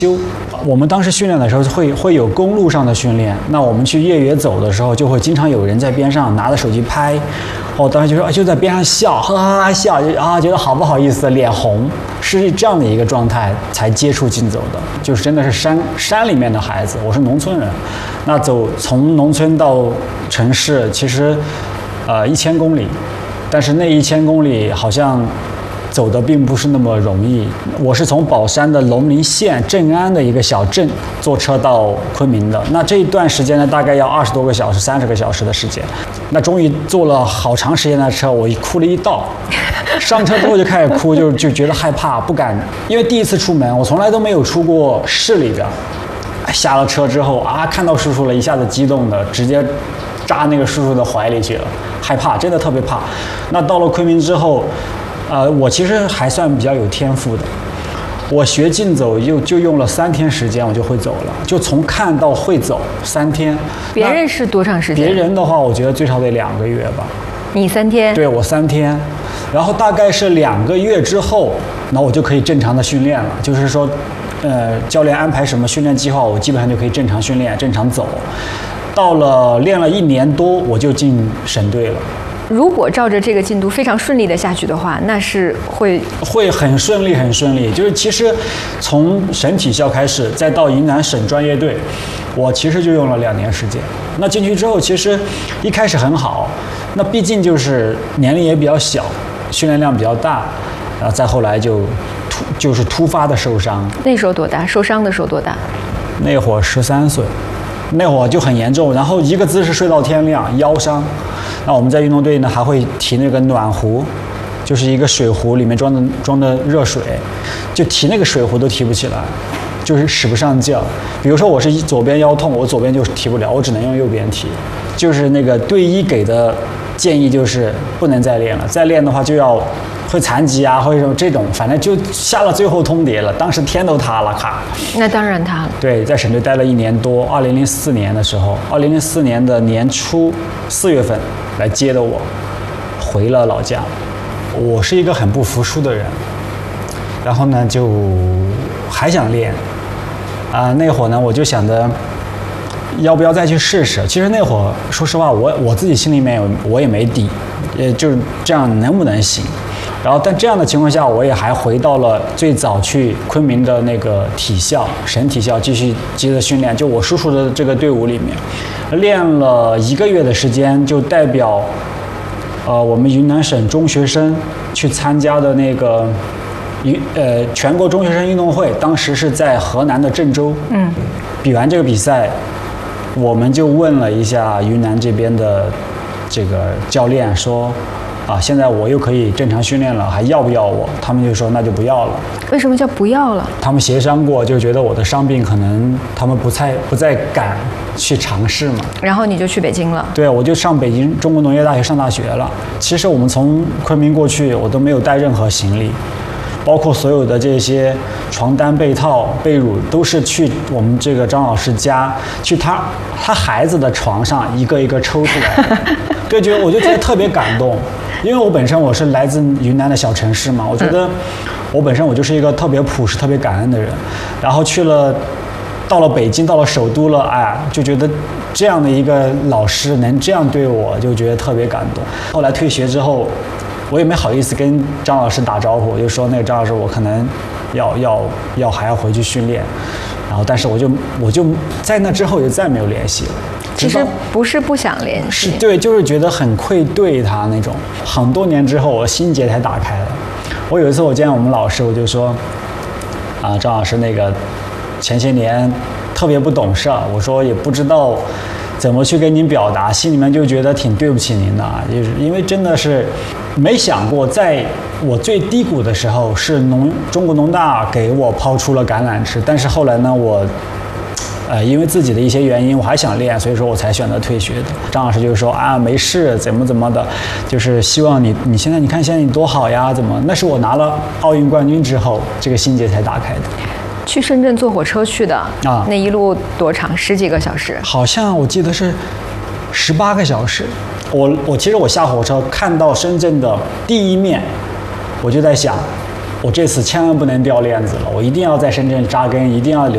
我们当时训练的时候会有公路上的训练，那我们去越野走的时候，就会经常有人在边上拿着手机拍，我当时就说就在边上笑，哈哈哈笑，觉得好不好意思，脸红，是这样的一个状态才接触竞走的，就是真的是山里面的孩子，我是农村人，那从农村到城市，其实1000公里，但是那1000公里好像走的并不是那么容易。我是从宝山的龙陵县镇安的一个小镇坐车到昆明的，那这一段时间呢，大概要20多个小时、30个小时的时间。那终于坐了好长时间的车，我哭了一道。上车之后就开始哭，就觉得害怕，不敢，因为第一次出门，我从来都没有出过市里边。下了车之后啊，看到叔叔了，一下子激动的直接扎那个叔叔的怀里去了，害怕，真的特别怕。那到了昆明之后，我其实还算比较有天赋的。我学竞走就用了3天时间，我就会走了，就从看到会走3天。 别人是多长时间？ 别人的话，我觉得最少得2个月吧。 你3天？ 对，我3天，然后大概是2个月之后，那我就可以正常的训练了。就是说，教练安排什么训练计划，我基本上就可以正常训练、正常走。到了练了1年多，我就进省队了。 如果照着这个进度非常顺利的下去的话，那是会很顺利，很顺利。就是其实从省体校开始，再到云南省专业队，我其实就用了2年时间。那进去之后，其实一开始很好，那毕竟就是年龄也比较小，训练量比较大，然后再后来就是突发的受伤。 那时候多大？受伤的时候多大？ 那会儿13岁。那会儿就很严重，然后一个姿势睡到天亮，腰伤。那我们在运动队呢，还会提那个暖壶，就是一个水壶，里面装的热水，就提那个水壶都提不起来，就是使不上劲儿。比如说我是左边腰痛，我左边就提不了，我只能用右边提。就是那个队医给的建议就是不能再练了，再练的话就要会残疾啊，或者这种，反正就下了最后通牒了。当时天都塌了，咔！ 那当然塌了。对， 在省队待了1年多。2004年的时候，2004年的年初4月份来接的我，回了老家。我是一个很不服输的人，然后呢就还想练那会儿呢我就想着要不要再去试试。其实那会儿说实话，我自己心里面我也没底，也就是这样能不能行。然后但这样的情况下，我也还回到了最早去昆明的那个体校，省体校继续接着训练，就我叔叔的这个队伍里面练了1个月的时间，就代表我们云南省中学生去参加的那个全国中学生运动会，当时是在河南的郑州。比完这个比赛，我们就问了一下云南这边的这个教练说现在我又可以正常训练了，还要不要我？他们就说那就不要了。 为什么叫不要了？ 他们协商过，就觉得我的伤病可能他们不再敢去尝试嘛。 然后你就去北京了？ 对，我就上北京中国农业大学上大学了。其实我们从昆明过去，我都没有带任何行李，包括所有的这些床单、被套、被褥，都是去我们这个张老师家，去他孩子的床上一个一个抽出来的。对，我就觉得特别感动。因为我本身我是来自云南的小城市嘛，我觉得我本身我就是一个特别朴实、特别感恩的人，然后到了北京，到了首都了，就觉得这样的一个老师能这样对我，就觉得特别感动。后来退学之后，我也没好意思跟张老师打招呼，我就说那个张老师，我可能还要回去训练，然后但是我就在那之后就再没有联系了。 其实不是不想联系， 是对，就是觉得很愧对他那种。很多年之后，我心结才打开了。我有一次我见我们老师，我就说张老师，那个前些年特别不懂事，我说也不知道怎么去跟您表达，心里面就觉得挺对不起您的，就是因为真的是没想过，在我最低谷的时候是中国农大给我抛出了橄榄枝，但是后来呢，我因为自己的一些原因，我还想练，所以说我才选择退学的。张老师就说没事，怎么的，就是希望你现在你看现在你多好呀，怎么？那是我拿了奥运冠军之后，这个心结才打开的。 去深圳坐火车去的那一路多长？10几个小时？ 好像我记得是18个小时。其实我下火车看到深圳的第一面，我就在想，我这次千万不能掉链子了，我一定要在深圳扎根，一定要留。